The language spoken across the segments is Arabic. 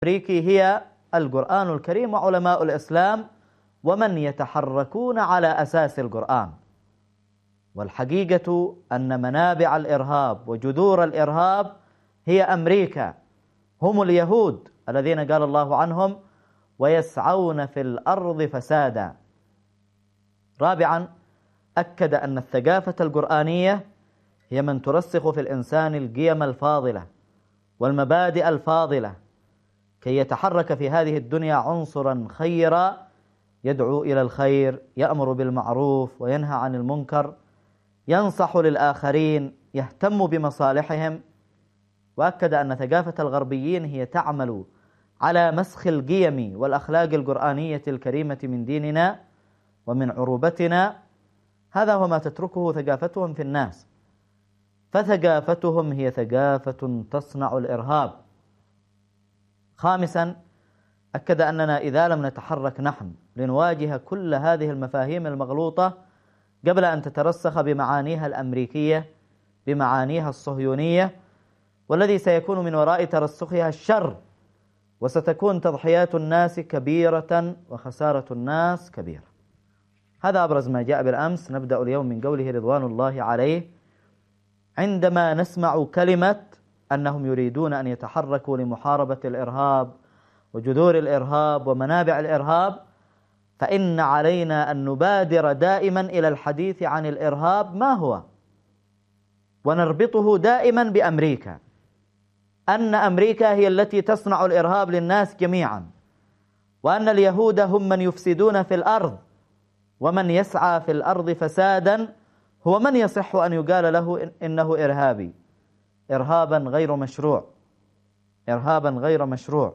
الأمريكي هي القرآن الكريم وعلماء الإسلام ومن يتحركون على أساس القرآن. والحقيقة أن منابع الإرهاب وجذور الإرهاب هي أمريكا، هم اليهود الذين قال الله عنهم ويسعون في الأرض فسادا. رابعا، أكد أن الثقافة القرآنية هي من ترسخ في الإنسان القيم الفاضلة والمبادئ الفاضلة كي يتحرك في هذه الدنيا عنصرا خيرا يدعو إلى الخير، يأمر بالمعروف وينهى عن المنكر، ينصح للآخرين، يهتم بمصالحهم. وأكد أن ثقافة الغربيين هي تعمل على مسخ القيم والأخلاق القرآنية الكريمة من ديننا ومن عروبتنا. هذا هو ما تتركه ثقافتهم في الناس، فثقافتهم هي ثقافة تصنع الإرهاب. خامسا، أكد أننا إذا لم نتحرك نحن لنواجه كل هذه المفاهيم المغلوطة قبل أن تترسخ بمعانيها الأمريكية بمعانيها الصهيونية، والذي سيكون من وراء ترسخها الشر، وستكون تضحيات الناس كبيرة وخسارة الناس كبيرة. هذا أبرز ما جاء بالأمس. نبدأ اليوم من قوله رضوان الله عليه: عندما نسمع كلمة أنهم يريدون أن يتحركوا لمحاربة الإرهاب وجذور الإرهاب ومنابع الإرهاب، فإن علينا أن نبادر دائما إلى الحديث عن الإرهاب ما هو، ونربطه دائما بأمريكا، أن أمريكا هي التي تصنع الإرهاب للناس جميعا، وأن اليهود هم من يفسدون في الأرض، ومن يسعى في الأرض فسادا هو من يصح أن يقال له إنه إرهابي، إرهابا غير مشروع، إرهابا غير مشروع.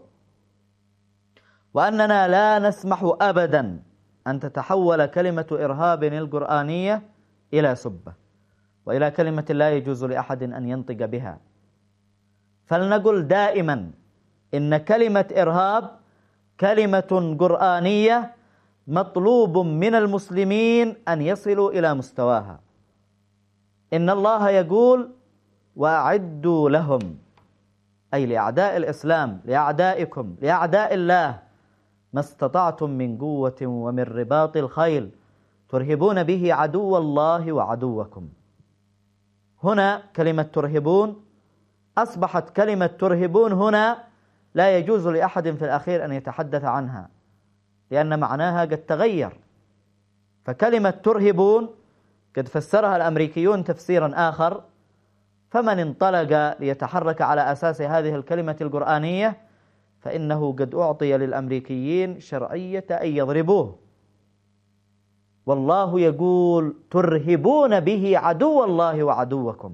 وأننا لا نسمح أبدا أن تتحول كلمة إرهاب القرآنية إلى سبة وإلى كلمة لا يجوز لأحد أن ينطق بها. فلنقل دائما إن كلمة إرهاب كلمة قرآنية مطلوب من المسلمين أن يصلوا إلى مستواها. إن الله يقول: وأعدوا لهم، أي لأعداء الإسلام، لأعدائكم، لأعداء الله، ما استطعتم من قوة ومن رباط الخيل ترهبون به عدو الله وعدوكم. هنا كلمة ترهبون أصبحت كلمة ترهبون هنا لا يجوز لأحد في الأخير أن يتحدث عنها، لأن معناها قد تغير. فكلمة ترهبون قد فسرها الأمريكيون تفسيرا آخر، فمن انطلق ليتحرك على أساس هذه الكلمة القرآنية فإنه قد أعطي للأمريكيين شرعية أن يضربوه. والله يقول: ترهبون به عدو الله وعدوكم.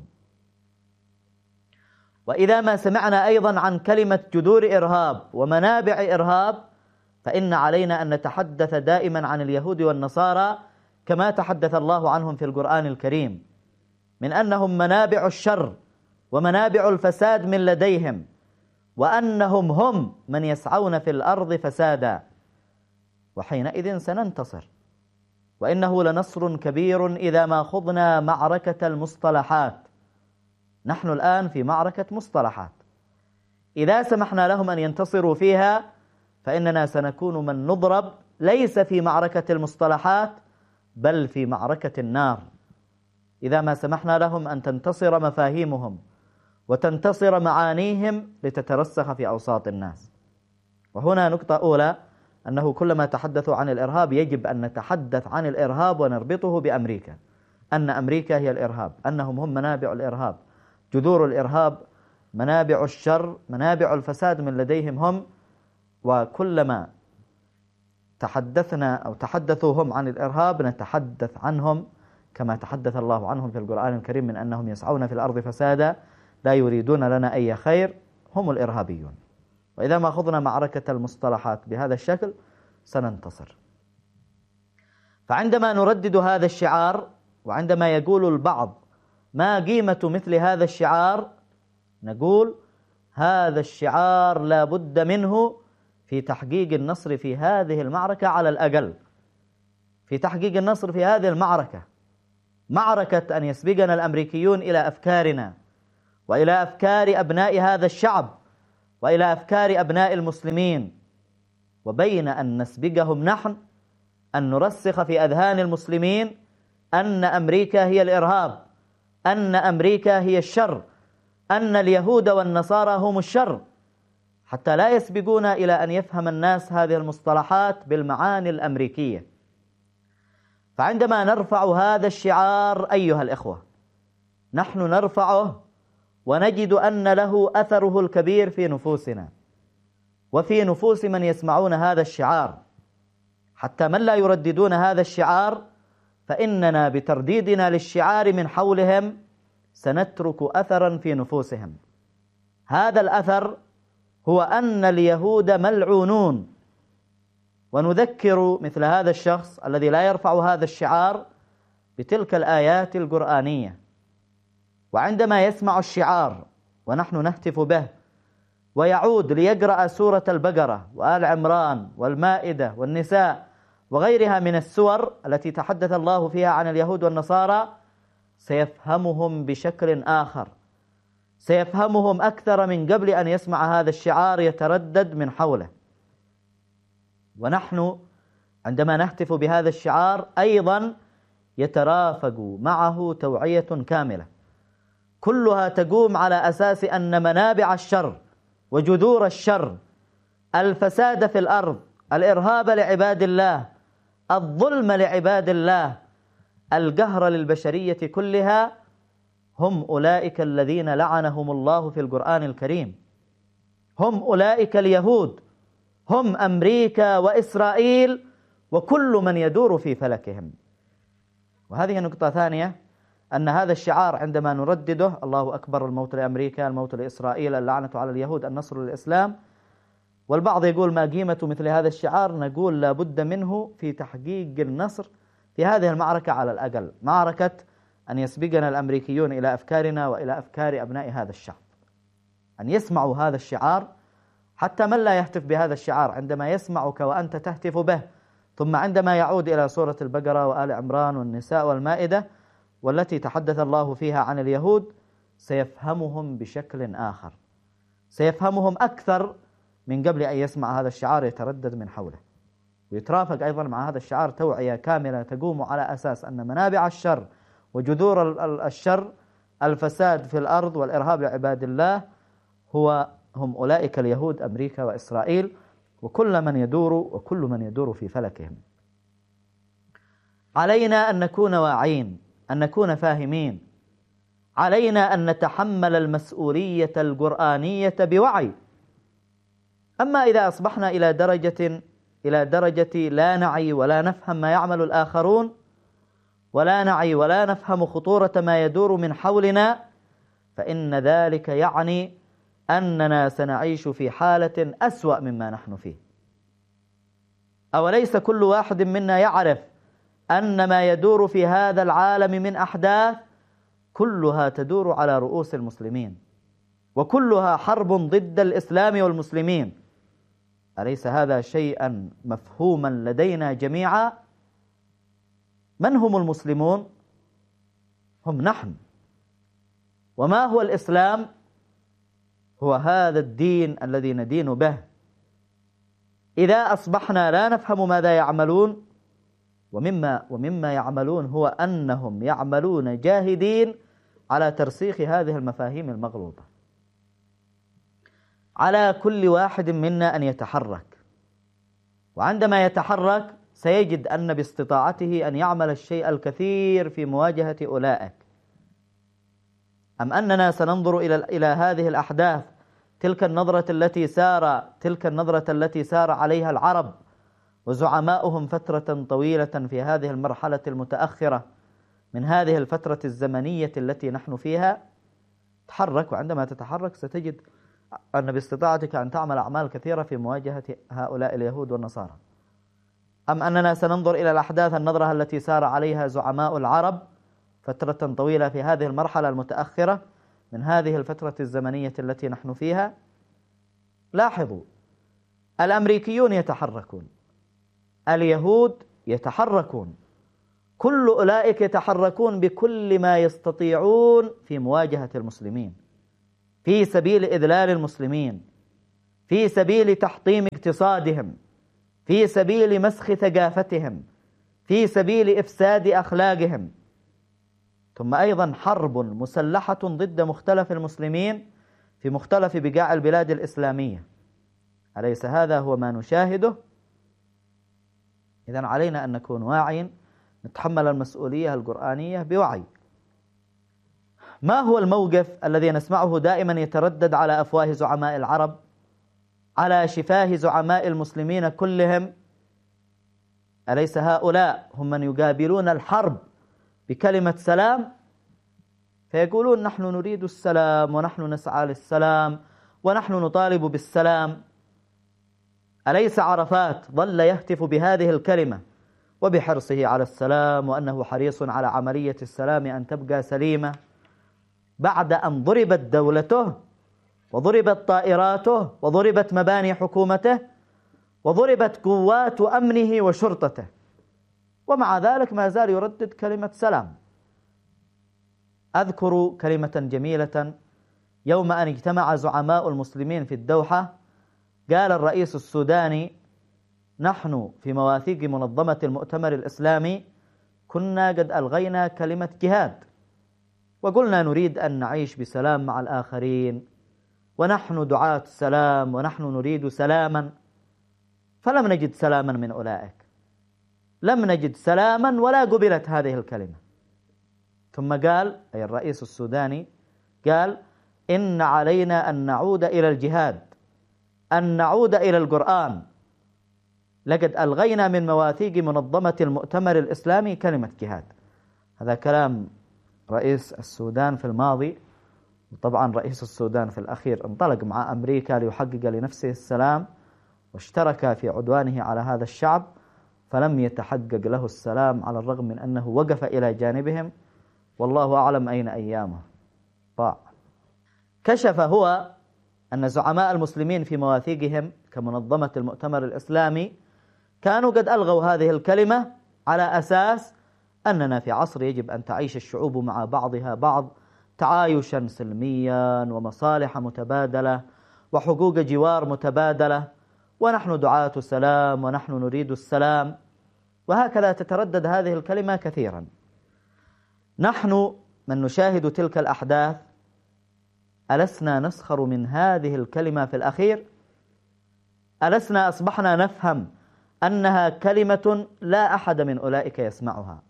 وإذا ما سمعنا أيضا عن كلمة جذور إرهاب ومنابع إرهاب، فإن علينا أن نتحدث دائما عن اليهود والنصارى كما تحدث الله عنهم في القرآن الكريم، من أنهم منابع الشر ومنابع الفساد من لديهم، وأنهم هم من يسعون في الأرض فسادا. وحينئذ سننتصر، وإنه لنصر كبير إذا ما خضنا معركة المصطلحات. نحن الآن في معركة مصطلحات، إذا سمحنا لهم أن ينتصروا فيها فإننا سنكون من نضرب، ليس في معركة المصطلحات بل في معركة النار، إذا ما سمحنا لهم أن تنتصر مفاهيمهم وتنتصر معانيهم لتترسخ في أوساط الناس. وهنا نقطة أولى، أنه كلما تحدثوا عن الإرهاب يجب أن نتحدث عن الإرهاب ونربطه بأمريكا، أن أمريكا هي الإرهاب، أنهم هم منابع الإرهاب، جذور الإرهاب، منابع الشر، منابع الفساد من لديهم هم. وكلما تحدثنا أو تحدثوا هم عن الإرهاب نتحدث عنهم كما تحدث الله عنهم في القرآن الكريم من أنهم يسعون في الأرض فسادا لا يريدون لنا أي خير، هم الإرهابيون. وإذا ما خضنا معركة المصطلحات بهذا الشكل سننتصر. فعندما نردد هذا الشعار، وعندما يقول البعض ما قيمة مثل هذا الشعار، نقول هذا الشعار لا بد منه في تحقيق النصر في هذه المعركة، على الأقل في تحقيق النصر في هذه المعركة، معركة أن يسبقنا الأمريكيون إلى أفكارنا وإلى أفكار أبناء هذا الشعب وإلى أفكار أبناء المسلمين، وبين أن نسبقهم نحن، أن نرسخ في أذهان المسلمين أن أمريكا هي الإرهاب، أن أمريكا هي الشر، أن اليهود والنصارى هم الشر، حتى لا يسبقون إلى أن يفهم الناس هذه المصطلحات بالمعاني الأمريكية. فعندما نرفع هذا الشعار أيها الإخوة، نحن نرفعه ونجد أن له أثره الكبير في نفوسنا وفي نفوس من يسمعون هذا الشعار، حتى من لا يرددون هذا الشعار فإننا بترديدنا للشعار من حولهم سنترك أثرا في نفوسهم. هذا الأثر هو أن اليهود ملعونون، ونذكر مثل هذا الشخص الذي لا يرفع هذا الشعار بتلك الآيات القرآنية، وعندما يسمع الشعار ونحن نهتف به ويعود ليقرأ سورة البقرة وآل عمران والمائدة والنساء وغيرها من السور التي تحدث الله فيها عن اليهود والنصارى، سيفهمهم بشكل آخر، سيفهمهم أكثر من قبل أن يسمع هذا الشعار يتردد من حوله. ونحن عندما نهتف بهذا الشعار أيضا يترافق معه توعية كاملة، كلها تقوم على أساس أن منابع الشر وجذور الشر، الفساد في الأرض، الإرهاب لعباد الله، الظلم لعباد الله، القهر للبشرية كلها، هم أولئك الذين لعنهم الله في القرآن الكريم، هم أولئك اليهود، هم أمريكا وإسرائيل وكل من يدور في فلكهم. وهذه نقطة ثانية، أن هذا الشعار عندما نردده، الله أكبر، الموت لأمريكا، الموت لإسرائيل، اللعنة على اليهود، النصر للإسلام، والبعض يقول ما قيمة مثل هذا الشعار؟ نقول لا بد منه في تحقيق النصر في هذه المعركة، على الأقل معركة أن يسبقنا الأمريكيون إلى أفكارنا وإلى أفكار أبناء هذا الشعب، أن يسمعوا هذا الشعار، حتى من لا يهتف بهذا الشعار عندما يسمعك وأنت تهتف به، ثم عندما يعود إلى سورة البقرة وآل عمران والنساء والمائدة والتي تحدث الله فيها عن اليهود، سيفهمهم بشكل آخر، سيفهمهم أكثر من قبل أن يسمع هذا الشعار يتردد من حوله. ويترافق أيضا مع هذا الشعار توعية كاملة تقوم على أساس أن منابع الشر وجذور الشر، الفساد في الأرض والإرهاب لعباد الله، هم أولئك اليهود، أمريكا وإسرائيل، وكل من يدور في فلكهم. علينا أن نكون واعين، أن نكون فاهمين، علينا أن نتحمل المسؤولية القرآنية بوعي. أما إذا أصبحنا إلى درجة لا نعي ولا نفهم ما يعمل الآخرون، ولا نعي ولا نفهم خطورة ما يدور من حولنا، فإن ذلك يعني أننا سنعيش في حالة أسوأ مما نحن فيه. أوليس كل واحد منا يعرف أن ما يدور في هذا العالم من أحداث كلها تدور على رؤوس المسلمين، وكلها حرب ضد الإسلام والمسلمين؟ أليس هذا شيئا مفهوما لدينا جميعا؟ من هم المسلمون؟ هم نحن. وما هو الإسلام؟ هو هذا الدين الذي ندين به. إذا أصبحنا لا نفهم ماذا يعملون، ومما يعملون هو أنهم يعملون جاهدين على ترسيخ هذه المفاهيم المغلوطة. على كل واحد منا أن يتحرك، وعندما يتحرك سيجد أن باستطاعته أن يعمل الشيء الكثير في مواجهة أولئك. أم أننا سننظر إلى هذه الأحداث تلك النظرة التي سار عليها العرب وزعماؤهم فترة طويلة في هذه المرحلة المتأخرة من هذه الفترة الزمنية التي نحن فيها؟ تحرك، وعندما تتحرك ستجد أن باستطاعتك أن تعمل أعمال كثيرة في مواجهة هؤلاء اليهود والنصارى. أم أننا سننظر إلى الأحداث النظرة التي سار عليها زعماء العرب فترة طويلة في هذه المرحلة المتأخرة من هذه الفترة الزمنية التي نحن فيها؟ لاحظوا، الأمريكيون يتحركون، اليهود يتحركون، كل أولئك يتحركون بكل ما يستطيعون في مواجهة المسلمين، في سبيل إذلال المسلمين، في سبيل تحطيم اقتصادهم، في سبيل مسخ ثقافتهم، في سبيل إفساد أخلاقهم. ثم أيضا حرب مسلحة ضد مختلف المسلمين في مختلف بقاع البلاد الإسلامية. أليس هذا هو ما نشاهده؟ إذن علينا أن نكون واعين، نتحمل المسؤولية القرآنية بوعي. ما هو الموقف الذي نسمعه دائما يتردد على أفواه زعماء العرب، على شفاه زعماء المسلمين كلهم؟ أليس هؤلاء هم من يقابلون الحرب بكلمة سلام، فيقولون نحن نريد السلام ونحن نسعى للسلام ونحن نطالب بالسلام؟ أليس عرفات ظل يهتف بهذه الكلمة وبحرصه على السلام وأنه حريص على عملية السلام أن تبقى سليمة، بعد أن ضربت دولته وضربت طائراته وضربت مباني حكومته وضربت قوات أمنه وشرطته، ومع ذلك ما زال يردد كلمة سلام؟ أذكر كلمة جميلة يوم أن اجتمع زعماء المسلمين في الدوحة، قال الرئيس السوداني: نحن في مواثيق منظمة المؤتمر الإسلامي كنا قد ألغينا كلمة جهاد، وقلنا نريد أن نعيش بسلام مع الآخرين، ونحن دعاة السلام ونحن نريد سلاما، فلم نجد سلاما من أولئك، لم نجد سلاما ولا قبلت هذه الكلمة. ثم قال، أي الرئيس السوداني، قال: إن علينا أن نعود إلى الجهاد، أن نعود إلى القرآن، لقد ألغينا من مواثيق منظمة المؤتمر الإسلامي كلمة جهاد. هذا كلام رئيس السودان في الماضي. وطبعا رئيس السودان في الأخير انطلق مع أمريكا ليحقق لنفسه السلام، واشترك في عدوانه على هذا الشعب، فلم يتحقق له السلام على الرغم من أنه وقف إلى جانبهم، والله أعلم أين أيامه ضاع. كشف هو أن زعماء المسلمين في مواثيقهم كمنظمة المؤتمر الإسلامي كانوا قد ألغوا هذه الكلمة على أساس أننا في عصر يجب أن تعيش الشعوب مع بعضها بعض تعايشا سلميا ومصالح متبادلة وحقوق جوار متبادلة، ونحن دعاة سلام ونحن نريد السلام، وهكذا تتردد هذه الكلمة كثيرا. نحن من نشاهد تلك الأحداث ألسنا نسخر من هذه الكلمة في الأخير؟ ألسنا أصبحنا نفهم أنها كلمة لا أحد من أولئك يسمعها؟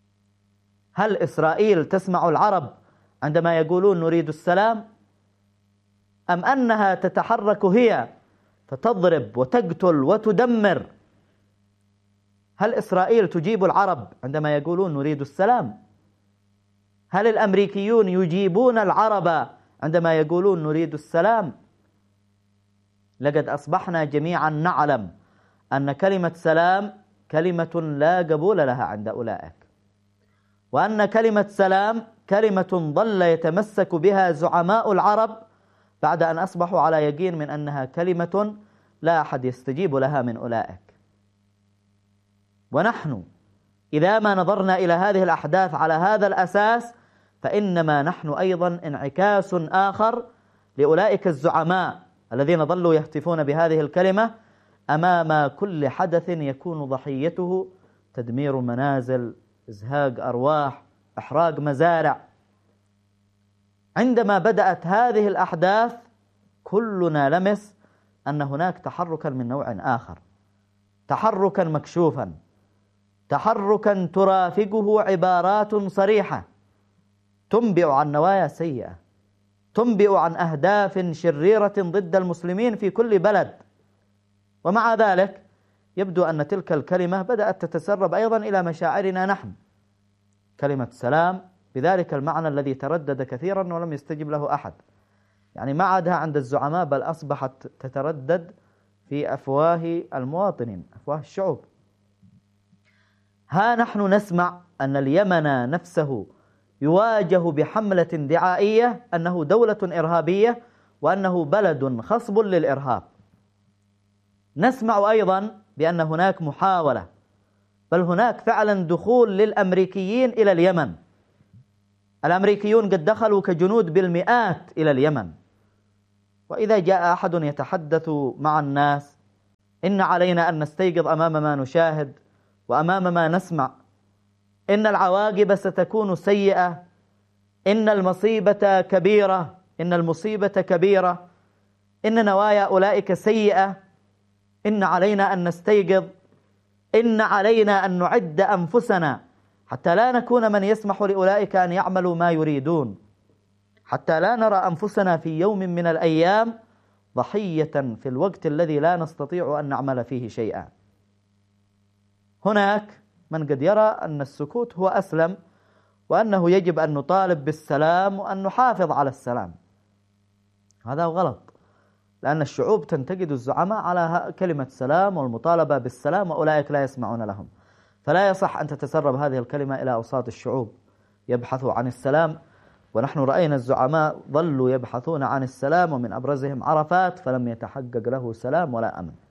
هل إسرائيل تسمع العرب عندما يقولون نريد السلام، أم أنها تتحرك هي فتضرب وتقتل وتدمر؟ هل إسرائيل تجيب العرب عندما يقولون نريد السلام؟ هل الأمريكيون يجيبون العرب عندما يقولون نريد السلام؟ لقد أصبحنا جميعا نعلم أن كلمة سلام كلمة لا قبول لها عند أولئك، وأن كلمة سلام كلمة ظل يتمسك بها زعماء العرب بعد أن أصبحوا على يقين من أنها كلمة لا أحد يستجيب لها من أولئك. ونحن إذا ما نظرنا إلى هذه الأحداث على هذا الأساس، فإنما نحن أيضا انعكاس آخر لأولئك الزعماء الذين ظلوا يهتفون بهذه الكلمة أمام كل حدث يكون ضحيته تدمير منازل، إزهاق أرواح، إحراق مزارع. عندما بدأت هذه الأحداث كلنا لمس أن هناك تحركا من نوع آخر، تحركا مكشوفا، تحركا ترافقه عبارات صريحة تنبئ عن نوايا سيئة، تنبئ عن أهداف شريرة ضد المسلمين في كل بلد. ومع ذلك يبدو أن تلك الكلمة بدأت تتسرب أيضا إلى مشاعرنا نحن، كلمة سلام بذلك المعنى الذي تردد كثيرا ولم يستجب له أحد. يعني ما عادها عند الزعماء، بل أصبحت تتردد في أفواه المواطنين، أفواه الشعوب. ها نحن نسمع أن اليمن نفسه يواجه بحملة دعائية أنه دولة إرهابية وأنه بلد خصب للإرهاب. نسمع أيضا بأن هناك محاولة، بل هناك فعلا دخول للأمريكيين إلى اليمن. الأمريكيون قد دخلوا كجنود بالمئات إلى اليمن، وإذا جاء أحد يتحدث مع الناس إن علينا أن نستيقظ أمام ما نشاهد وأمام ما نسمع، إن العواقب ستكون سيئة، إن المصيبة كبيرة، إن المصيبة كبيرة، إن نوايا أولئك سيئة، إن علينا أن نستيقظ، إن علينا أن نعد أنفسنا حتى لا نكون من يسمح لأولئك أن يعملوا ما يريدون، حتى لا نرى أنفسنا في يوم من الأيام ضحية في الوقت الذي لا نستطيع أن نعمل فيه شيئا. هناك من قد يرى أن السكوت هو أسلم، وأنه يجب أن نطالب بالسلام وأن نحافظ على السلام. هذا غلط، لأن الشعوب تنتقد الزعماء على كلمة سلام والمطالبة بالسلام، وأولئك لا يسمعون لهم. فلا يصح أن تتسرب هذه الكلمة إلى أوساط الشعوب يبحثوا عن السلام، ونحن رأينا الزعماء ظلوا يبحثون عن السلام، ومن أبرزهم عرفات، فلم يتحقق له سلام ولا أمن.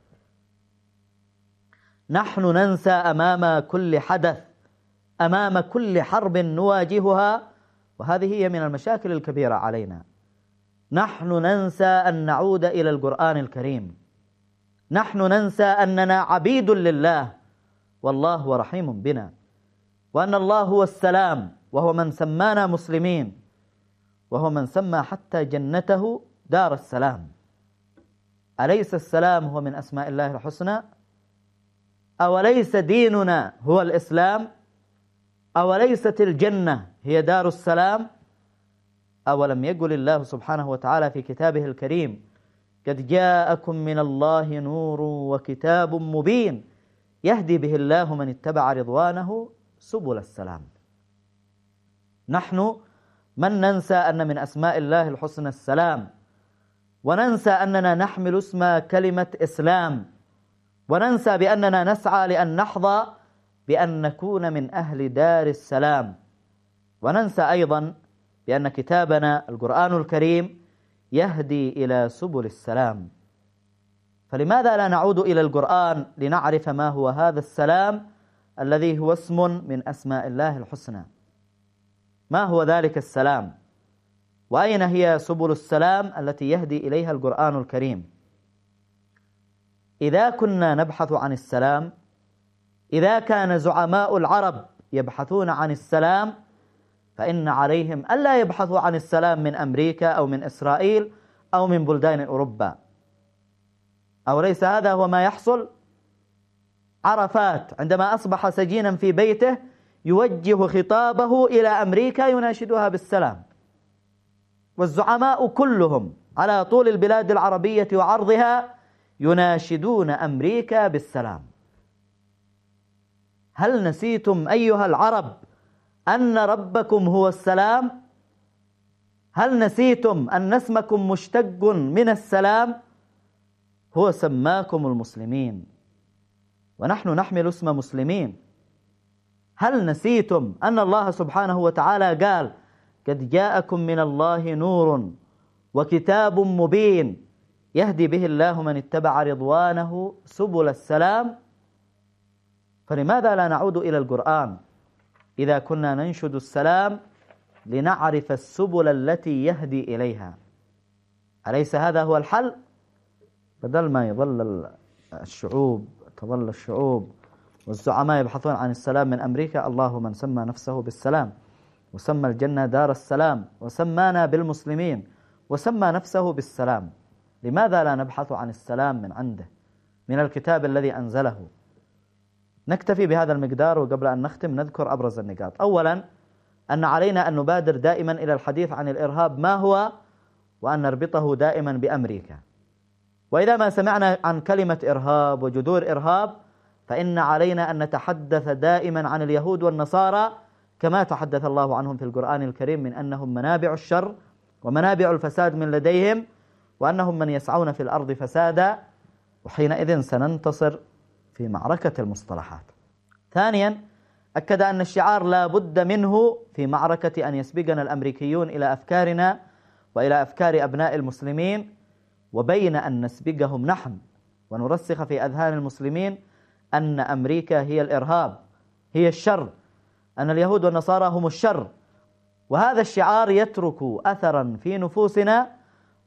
نحن ننسى أمام كل حدث، أمام كل حرب نواجهها، وهذه هي من المشاكل الكبيرة علينا. نحن ننسى أن نعود إلى القرآن الكريم، نحن ننسى أننا عبيد لله، والله هو رحيم بنا، وأن الله هو السلام، وهو من سمانا مسلمين، وهو من سمى حتى جنته دار السلام. أليس السلام هو من أسماء الله الحسنى؟ أوليس ديننا هو الإسلام؟ أوليست الجنة هي دار السلام؟ أولم يقل الله سبحانه وتعالى في كتابه الكريم: قد جاءكم من الله نور وكتاب مبين يهدي به الله من اتبع رضوانه سبل السلام. نحن من ننسى أن من أسماء الله الحسنى السلام، وننسى أننا نحمل اسم كلمة إسلام، وننسى بأننا نسعى لأن نحظى بأن نكون من أهل دار السلام، وننسى أيضا بأن كتابنا القرآن الكريم يهدي إلى سبل السلام. فلماذا لا نعود إلى القرآن لنعرف ما هو هذا السلام الذي هو اسم من أسماء الله الحسنى؟ ما هو ذلك السلام؟ وأين هي سبل السلام التي يهدي إليها القرآن الكريم؟ إذا كنا نبحث عن السلام، إذا كان زعماء العرب يبحثون عن السلام، فإن عليهم ألا يبحثوا عن السلام من أمريكا أو من إسرائيل أو من بلدان أوروبا. أو ليس هذا هو ما يحصل؟ عرفات عندما أصبح سجينا في بيته يوجه خطابه إلى أمريكا يناشدها بالسلام، والزعماء كلهم على طول البلاد العربية وعرضها يناشدون أمريكا بالسلام. هل نسيتم أيها العرب أن ربكم هو السلام؟ هل نسيتم أن اسمكم مشتق من السلام؟ هو سماكم المسلمين، ونحن نحمل اسم مسلمين. هل نسيتم أن الله سبحانه وتعالى قال: قد جاءكم من الله نور وكتاب مبين يهدي به الله من اتبع رضوانه سبل السلام؟ فلماذا لا نعود إلى القرآن إذا كنا ننشد السلام لنعرف السبل التي يهدي إليها؟ أليس هذا هو الحل؟ بدل ما تظل الشعوب والزعماء يبحثون عن السلام من أمريكا، الله من سمى نفسه بالسلام، وسمى الجنة دار السلام، وسمانا بالمسلمين، وسمى نفسه بالسلام. لماذا لا نبحث عن السلام من عنده، من الكتاب الذي أنزله؟ نكتفي بهذا المقدار، وقبل أن نختم نذكر أبرز النقاط. أولا، أن علينا أن نبادر دائما إلى الحديث عن الإرهاب ما هو، وأن نربطه دائما بأمريكا. وإذا ما سمعنا عن كلمة إرهاب وجذور إرهاب، فإن علينا أن نتحدث دائما عن اليهود والنصارى كما تحدث الله عنهم في القرآن الكريم من أنهم منابع الشر ومنابع الفساد من لديهم، وأنهم من يسعون في الأرض فسادا، وحينئذ سننتصر في معركة المصطلحات. ثانيا، أكد أن الشعار لا بد منه في معركة أن يسبقنا الأمريكيون إلى أفكارنا وإلى أفكار أبناء المسلمين، وبين أن نسبقهم نحن ونرسخ في أذهان المسلمين أن أمريكا هي الإرهاب، هي الشر، أن اليهود والنصارى هم الشر. وهذا الشعار يترك أثرا في نفوسنا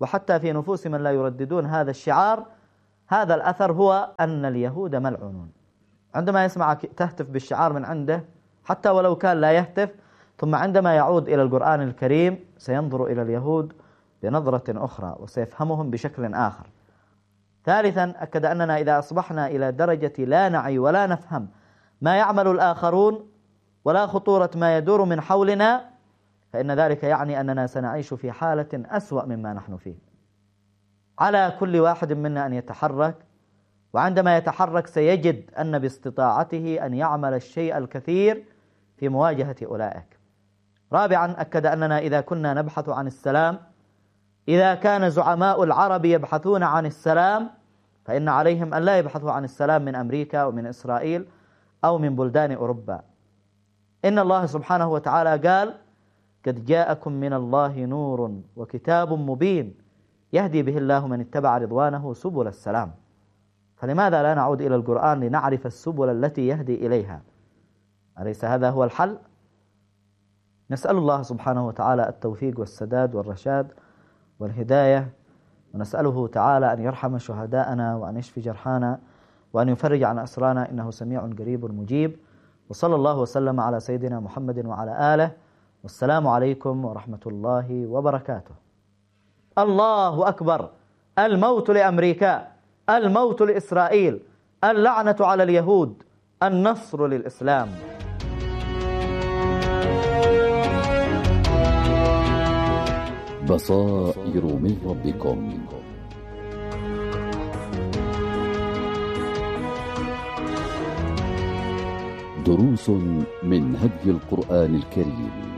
وحتى في نفوس من لا يرددون هذا الشعار هذا الأثر هو أن اليهود ملعونون. عندما يسمع تهتف بالشعار من عنده حتى ولو كان لا يهتف، ثم عندما يعود إلى القرآن الكريم سينظر إلى اليهود بنظرة أخرى وسيفهمهم بشكل آخر. ثالثا، أكد أننا إذا أصبحنا إلى درجة لا نعي ولا نفهم ما يعمل الآخرون ولا خطورة ما يدور من حولنا، فإن ذلك يعني أننا سنعيش في حالة أسوأ مما نحن فيه. على كل واحد منا أن يتحرك، وعندما يتحرك سيجد أن باستطاعته أن يعمل الشيء الكثير في مواجهة أولئك. رابعا، أكد أننا إذا كنا نبحث عن السلام، إذا كان زعماء العرب يبحثون عن السلام، فإن عليهم أن لا يبحثوا عن السلام من أمريكا ومن إسرائيل أو من بلدان أوروبا. إن الله سبحانه وتعالى قال: قد جاءكم من الله نور وكتاب مبين يهدي به الله من اتبع رضوانه سبل السلام. فلماذا لا نعود إلى القرآن لنعرف السبل التي يهدي إليها؟ أليس هذا هو الحل؟ نسأل الله سبحانه وتعالى التوفيق والسداد والرشاد والهداية، ونسأله تعالى أن يرحم شهداءنا وأن يشفي جرحانا وأن يفرج عن أسرانا، إنه سميع قريب مجيب. وصلى الله وسلم على سيدنا محمد وعلى آله، والسلام عليكم ورحمة الله وبركاته. الله أكبر. الموت لأمريكا، الموت لإسرائيل، اللعنة على اليهود، النصر للإسلام. بصائر من ربكم. دروس من هدي القرآن الكريم.